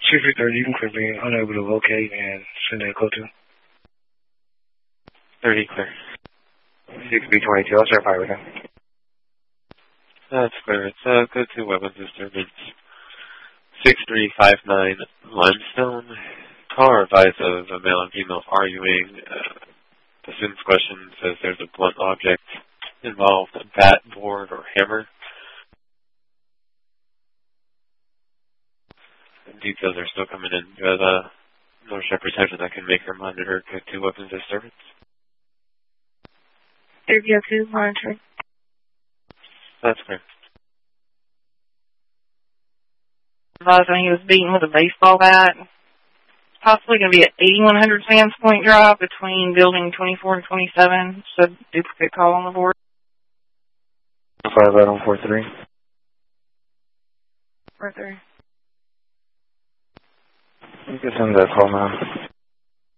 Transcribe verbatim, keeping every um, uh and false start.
two three thirty, you can clear being unable to locate and send a code to. thirty clear. six B twenty-two, I'll start fire with him. That's clear. It's a code two weapons disturbance. six three five nine Limestone. Caller advised of a male and female arguing. Uh, the student's question says there's a blunt object involved, a bat, board, or hammer. The details are still coming in. Do you have uh, no Shepherd Detective that can make her monitor code two weapons disturbance? Area two monitoring. That's clear. Advising he was beaten with a baseball bat. Possibly going to be an eighty-one hundred Sands Point Drive between building twenty-four and twenty-seven. So duplicate call on the board. five eight four three. four three. You can send that call now.